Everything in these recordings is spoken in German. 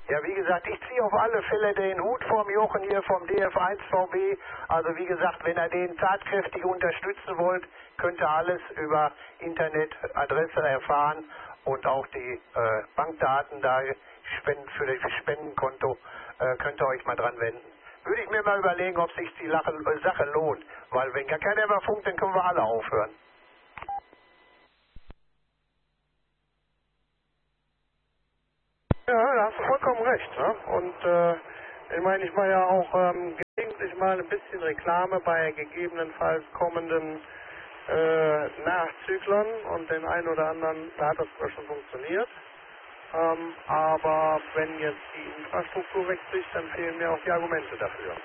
Ja, wie gesagt, ich ziehe auf alle Fälle den Hut vom Jochen hier vom DF1 VB. Also wie gesagt, wenn ihr den tatkräftig unterstützen wollt, könnt ihr alles über Internetadresse erfahren und auch die Bankdaten da für das Spendenkonto könnt ihr euch mal dran wenden. Würde ich mir mal überlegen, ob sich die Sache lohnt, weil wenn gar keiner mehr funkt, dann können wir alle aufhören. Ja, da hast du vollkommen recht. Ne? Und ich meine, ich mache ja auch gelegentlich mal ein bisschen Reklame bei gegebenenfalls kommenden Nachzüglern und den einen oder anderen, da hat das zwar schon funktioniert. Aber wenn jetzt die Infrastruktur wegbricht, dann fehlen mir auch die Argumente dafür.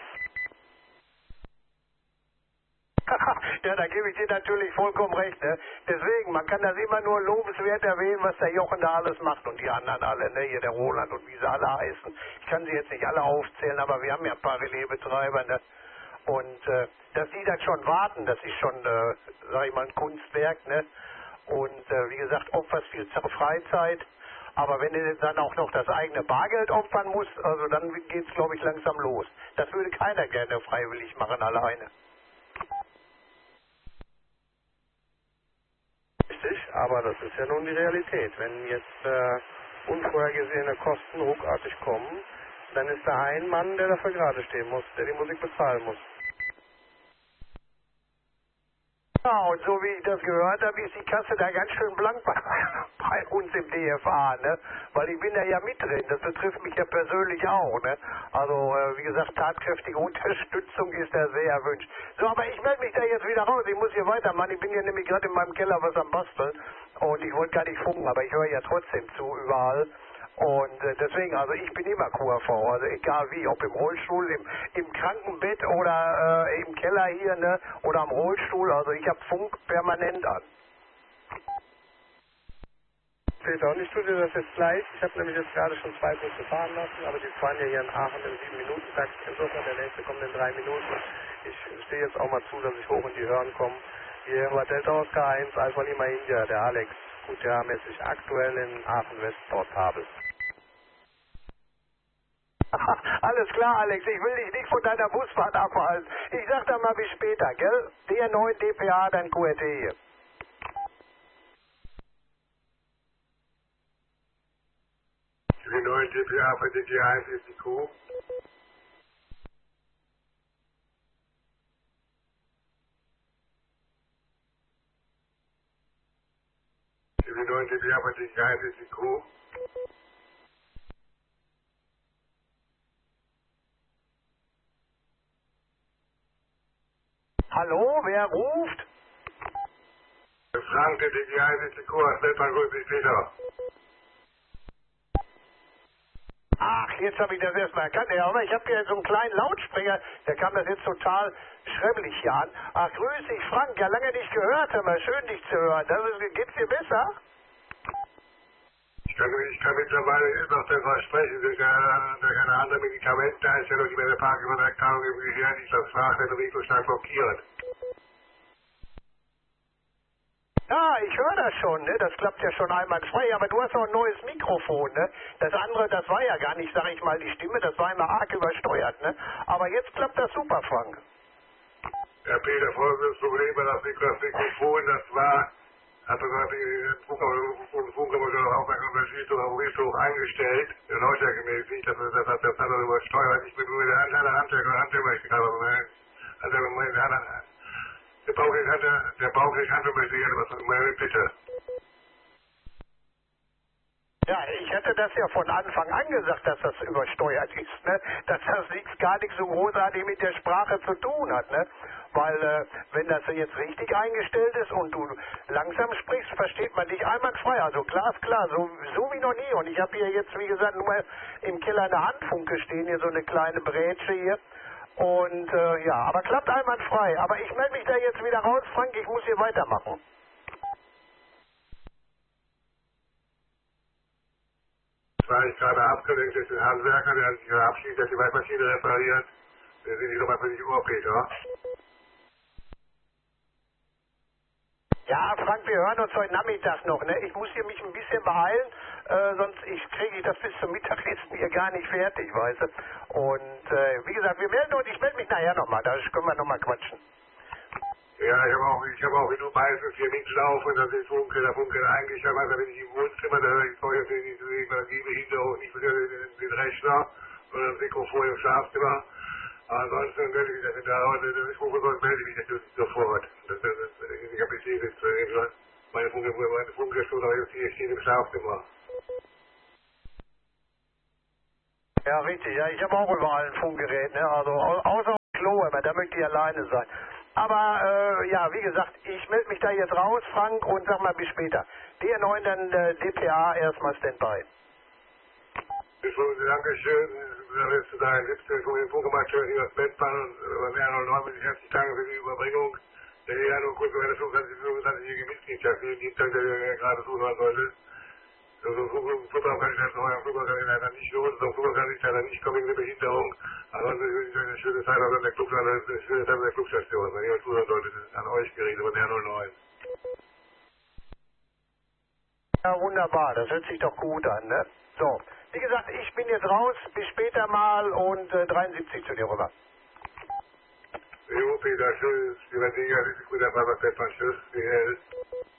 Ja, da gebe ich dir natürlich vollkommen recht. Ne? Deswegen, man kann das immer nur lobenswert erwähnen, was der Jochen da alles macht und die anderen alle, ne? Hier der Roland und wie sie alle heißen. Ich kann sie jetzt nicht alle aufzählen, aber wir haben ja ein paar Relaisbetreiber, ne? Und dass die dann schon warten, das ist schon, sag ich mal, ein Kunstwerk, ne? Und wie gesagt, opferst viel Freizeit. Aber wenn du dann auch noch das eigene Bargeld opfern musst, also dann geht's, glaube ich, langsam los. Das würde keiner gerne freiwillig machen alleine. Richtig, aber das ist ja nun die Realität. Wenn jetzt unvorhergesehene Kosten ruckartig kommen, dann ist da ein Mann, der dafür gerade stehen muss, der die Musik bezahlen muss. Ja, und so wie ich das gehört habe, ist die Kasse da ganz schön blank bei uns im DFA, ne? Weil ich bin da ja mit drin, das betrifft mich ja persönlich auch, ne? Also, wie gesagt, tatkräftige Unterstützung ist da sehr erwünscht. So, aber ich melde mich da jetzt wieder raus, ich muss hier weitermachen, ich bin hier nämlich gerade in meinem Keller was am Basteln und ich wollte gar nicht funken, aber ich höre ja trotzdem zu überall. Und deswegen, also ich bin immer QRV, also egal wie, ob im Rollstuhl, im Krankenbett oder im Keller hier, ne, oder am Rollstuhl, also ich habe Funk permanent an. Peter, und ich tue dir das jetzt gleich. Ich habe nämlich jetzt gerade schon 2 Busse fahren lassen, aber die fahren ja hier in Aachen im 7-Minuten-Takt. Insofern der nächste kommt in 3 Minuten. Ich stehe jetzt auch mal zu, dass ich hoch in die Hören komme. Hier war Delta Oscar 1, Alpha Lima India, der Alex, QTA-mäßig aktuell in Aachen West portabel. Alles klar, Alex, ich will dich nicht von deiner Busfahrt abhalten. Ich sag dann mal bis später, gell? DR9 DPA, dein QRT hier. DR9 DPA für DG1 ist die Q. DR9 DPA für DG1 ist die Q. Hallo, wer ruft? Frank, der DG1 ist die Q. Stefan, grüß dich, Peter. Ach, jetzt habe ich das erstmal erkannt. Ja, aber ich habe hier so einen kleinen Lautsprecher, der kam das jetzt total schrebbelig hier an. Ach, grüß dich, Frank, ja lange nicht gehört, aber schön dich zu hören. Geht's dir besser? Ich kann mittlerweile noch davon sprechen, durch eine andere Medikamenteneinstellung, die meine Parkinson-Erkrankung im Gehirn, ich das Sprachzentrum so stark blockiert. Ja, ich höre das schon, ne? Das klappt ja schon einwandfrei, aber du hast auch ein neues Mikrofon, ne? Das andere, das war ja gar nicht, sag ich mal, die Stimme, das war immer arg übersteuert, ne? Aber jetzt klappt das super, Frank. Ja, Peter, folgendes Problem war das Mikrofon, das war, hat sogar den Funkamateur Aufmerksamkeitsrichtung auf Richtung eingestellt, der lautstärkemäßig, das hat das andere übersteuert. Ich bin nur der andere Handwerker, der Baugleich handwerkmäßig, was meine Bitte. Ja, ich hatte das ja von Anfang an gesagt, dass das übersteuert ist, ne? Dass das gar nichts so großartig mit der Sprache zu tun hat, ne? Weil, wenn das jetzt richtig eingestellt ist und du langsam sprichst, versteht man dich einwandfrei. Also glasklar, so wie noch nie. Und ich habe hier jetzt, wie gesagt, nur im Keller eine Handfunke stehen, hier so eine kleine Brätsche hier. Und, ja, aber klappt einwandfrei. Aber ich melde mich da jetzt wieder raus, Frank, ich muss hier weitermachen. War ich gerade abgelenkt durch den Handwerker, der sich verabschiedet, dass die Waschmaschine repariert. Der sind die nochmal für die Uhr, Peter. Ja, Frank, wir hören uns heute Nachmittag noch, ne? Ich muss hier mich ein bisschen beeilen, sonst kriege ich das bis zum Mittagessen hier gar nicht fertig, weißt du? Und wie gesagt, ich melde mich nachher nochmal, da können wir nochmal quatschen. Ja, ich habe auch wie du meistens hier mitlaufen, das ist Funke, der Funke eigentlich, wenn ich im Wohnzimmer, da höre ich vorher diese Behinderung nicht für den Rechner, sondern das Mikrofon im Schlafzimmer. Ansonsten melde ich mich da ich rufe sonst melde ich mich natürlich sofort. Ich habe jetzt meine Funkstunde hier steht im Schlafzimmer. Ja, richtig, ja, ich habe auch überall ein Funkgerät, ne? Also außer im Klo, aber da möchte ich alleine sein. Aber ja, wie gesagt, ich melde mich da jetzt raus, Frank, und sag mal bis später. DR9 dann DPA erstmal Standby. Dankeschön. Da willst du dein 17 von den Funkemaschinen hier das Bett fahren und bei mir noch mit den herzlichen Dank für die Überbringung. Ja, nur kurz, wenn das 25-jährige Mitgliedschaft, die gerade zuhören sollte. Also Fußball kann ich leider nicht so, Fußball kann ich leider nicht kommen wegen der Behinderung. Ansonsten ist es eine schöne Zeit an der Clubstation. Wenn jemand zuhören sollte, das ist an euch geredet, aber der 09. Ja, wunderbar, das hört sich doch gut an, ne? So, wie gesagt, ich bin jetzt raus, bis später mal und 73 zu dir rüber. Jo, Peter, tschüss. Wir werden sehen, ja, wie gut der Papa Stefan, tschüss.